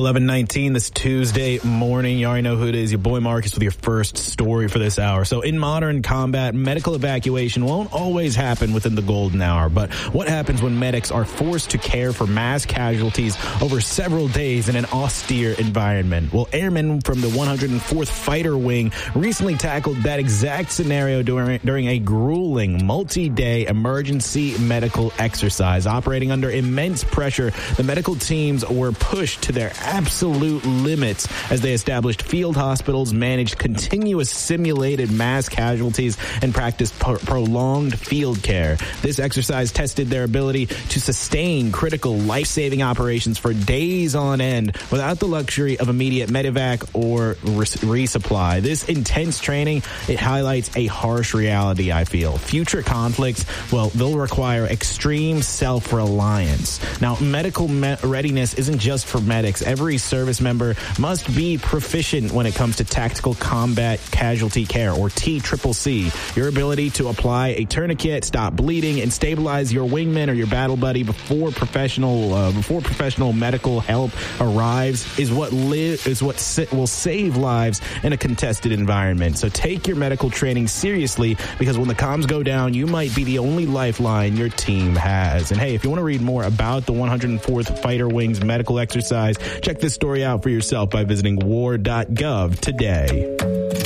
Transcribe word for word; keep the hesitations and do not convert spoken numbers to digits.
eleven nineteen this Tuesday morning. You already know who it is. Your boy Marcus with your first story for this hour. So in modern combat, medical evacuation won't always happen within the golden hour. But what happens when medics are forced to care for mass casualties over several days in an austere environment? Well, airmen from the one hundred fourth Fighter Wing recently tackled that exact scenario during, during a grueling multi-day emergency medical exercise. Operating under immense pressure, the medical teams were pushed to their absolute limits as they established field hospitals, managed continuous simulated mass casualties, and practiced pro- prolonged field care. This exercise tested their ability to sustain critical life-saving operations for days on end without the luxury of immediate medevac or res- resupply. This intense training, it highlights a harsh reality, I feel. Future conflicts, well, they'll require extreme self-reliance. Now, medical me- readiness isn't just for medics. Every service member must be proficient when it comes to tactical combat casualty care, or T C C C. Your ability to apply a tourniquet, stop bleeding, and stabilize your wingman or your battle buddy before professional uh, before professional medical help arrives is what li- is what si- will save lives in a contested environment. So take your medical training seriously, because when the comms go down, you might be the only lifeline your team has. And hey, if you want to read more about the one hundred fourth Fighter Wing's medical exercise, check this story out for yourself by visiting war dot gov today.